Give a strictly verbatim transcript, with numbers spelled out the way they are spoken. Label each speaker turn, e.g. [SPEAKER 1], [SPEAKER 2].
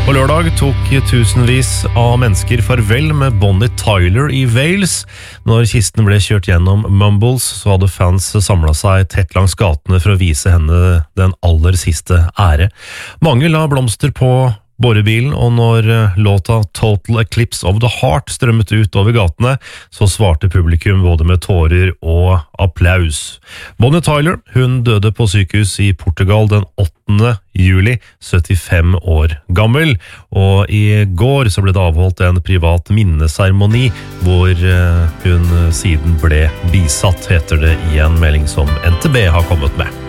[SPEAKER 1] På lørdag tok tusenvis av mennesker farvel med Bonnie Tyler i Wales. Når kisten ble kjørt gjennom Mumbles, så hadde fans samlet seg tett langs gatene for å vise henne den aller siste ære. Mange la blomster på borebilen, og når låta Total Eclipse of the Heart strømmet ut over gatene, så svarte publikum både med tårer og applaus. Bonnie Tyler, hun døde på sykehus i Portugal den åttende juli, syttifem år gammel, og i går så ble det avholdt en privat minneseremoni, hvor hun siden ble bisatt, heter det i en melding som N T B har kommet med.